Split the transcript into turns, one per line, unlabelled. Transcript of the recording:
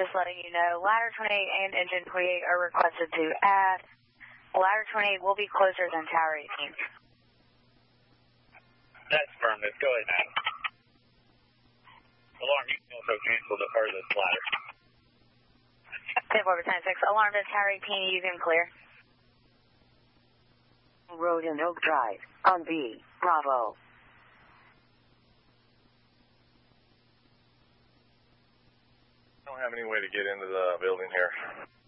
just letting you know, ladder 28 and engine 28 are requested to add. Ladder 28 will be closer than tower 18.
That's affirmative. Go ahead, Adam. Alarm, you can also cancel the furthest ladder.
10-4-10-6. Alarm to tower 18, you can clear.
Road and Oak Drive, on B, Bravo.
I don't have any way to get into the building here.